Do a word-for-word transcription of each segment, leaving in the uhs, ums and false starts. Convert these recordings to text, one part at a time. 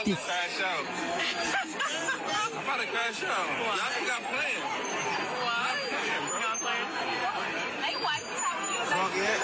about to crash out. I'm about to crash out. Y'all think I'm playing? What? Y'all playing? Hey, what? Drunk yet?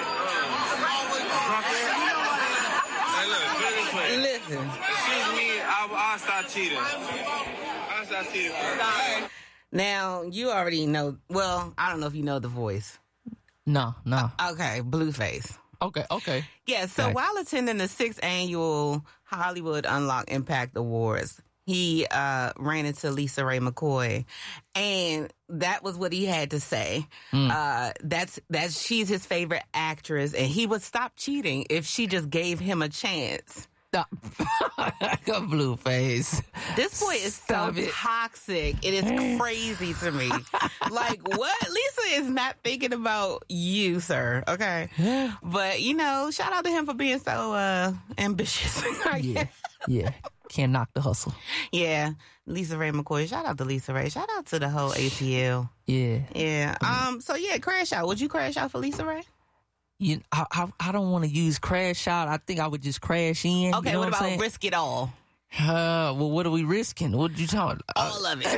Drunk yet? Hey, look, put it this way. Listen. Excuse me, I'll, I'll stop cheating. I'll stop cheating. Stop. Now, you already know, well, I don't know if you know the voice. No, no. Uh, okay, Blueface. Okay, okay. Yeah, so Okay. while attending the sixth annual Hollywood Unlock Impact Awards, he uh, ran into Lisa Ray McCoy, and that was what he had to say. Mm. Uh, that's that's she's his favorite actress, and he would stop cheating if she just gave him a chance. Stop. Blueface. This boy is Stop so it. toxic. It is crazy to me. Like, what? Lisa is not thinking about you, sir. Okay. But, you know, shout out to him for being so uh, ambitious. Yeah, yeah. Can't knock the hustle. Yeah. Lisa Ray McCoy. Shout out to Lisa Ray. Shout out to the whole A T L. Yeah. Yeah. Um. So, yeah, crash out. Would you crash out for Lisa Ray? You, I, I, I don't want to use crash out. I think I would just crash in. Okay, you know what, what I'm about saying? risk it all? Uh, well, what are we risking? What are you talking about? All of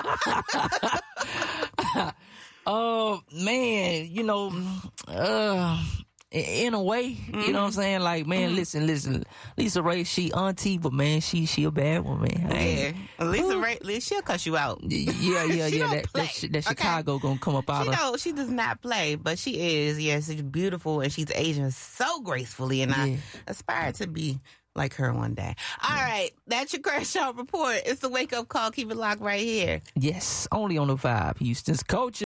it. Oh, man, you know, uh, in a way, mm-hmm. you know what I'm saying? Like, man, mm-hmm. listen, listen, Lisa Ray, she auntie, but man, she she a bad one, man. Yeah, Lisa Ray, she'll cuss you out. Yeah, yeah, she yeah. Don't That, play. that, that Chicago okay. gonna come up out she of. Know, she does not play, but she is. Yes, she's beautiful and she's aging so gracefully, and yeah. I aspire to be like her one day. All yeah. right, that's your Crash Out Report. It's the wake up call. Keep it locked right here. Yes, only on the Vibe, Houston's Culture.